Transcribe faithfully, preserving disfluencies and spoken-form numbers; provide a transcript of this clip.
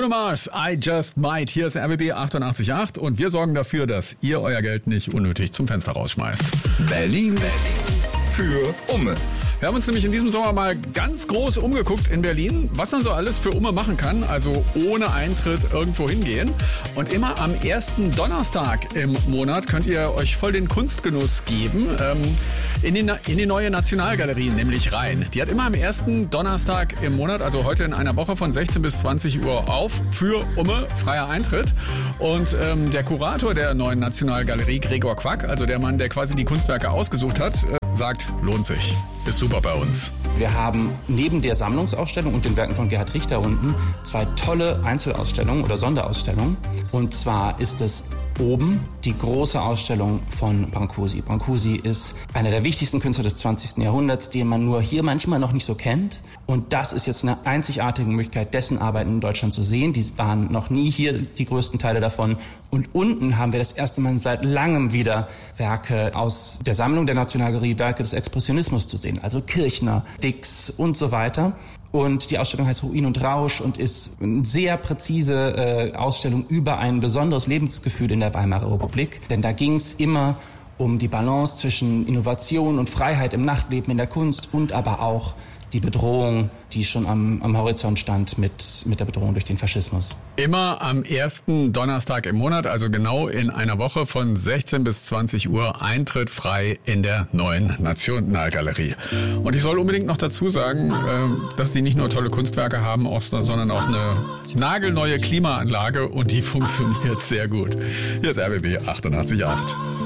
Bruno Mars, I Just Might. Hier ist R B B achtundachtzig Komma acht und wir sorgen dafür, dass ihr euer Geld nicht unnötig zum Fenster rausschmeißt. Berlin, Berlin für Umme. Wir haben uns nämlich in diesem Sommer mal ganz groß umgeguckt in Berlin, was man so alles für Umme machen kann, also ohne Eintritt irgendwo hingehen. Und immer am ersten Donnerstag im Monat könnt ihr euch voll den Kunstgenuss geben, ähm, in, die, in die neue Nationalgalerie, nämlich rein. Die hat immer am ersten Donnerstag im Monat, also heute in einer Woche von sechzehn bis zwanzig Uhr auf, für Umme, freier Eintritt. Und ähm, der Kurator der neuen Nationalgalerie, Gregor Quack, also der Mann, der quasi die Kunstwerke ausgesucht hat, äh, sagt, lohnt sich. Ist super bei uns. Wir haben neben der Sammlungsausstellung und den Werken von Gerhard Richter unten zwei tolle Einzelausstellungen oder Sonderausstellungen. Und zwar ist es oben die große Ausstellung von Brancusi. Brancusi ist einer der wichtigsten Künstler des zwanzigsten Jahrhunderts, den man nur hier manchmal noch nicht so kennt. Und das ist jetzt eine einzigartige Möglichkeit, dessen Arbeiten in Deutschland zu sehen. Die waren noch nie hier, die größten Teile davon. Und unten haben wir das erste Mal seit langem wieder Werke aus der Sammlung der Nationalgalerie, Werke des Expressionismus zu sehen. Also Kirchner, Dix und so weiter. Und die Ausstellung heißt Ruin und Rausch und ist eine sehr präzise äh, Ausstellung über ein besonderes Lebensgefühl in der Weimarer Republik. Denn da ging es immer um die Balance zwischen Innovation und Freiheit im Nachtleben, in der Kunst und aber auch die Bedrohung, die schon am, am Horizont stand mit, mit der Bedrohung durch den Faschismus. Immer am ersten Donnerstag im Monat, also genau in einer Woche von sechzehn bis zwanzig Uhr, Eintritt frei in der neuen Nationalgalerie. Und ich soll unbedingt noch dazu sagen, dass die nicht nur tolle Kunstwerke haben, sondern auch eine nagelneue Klimaanlage und die funktioniert sehr gut. Hier ist R B B achtundachtzig Komma acht.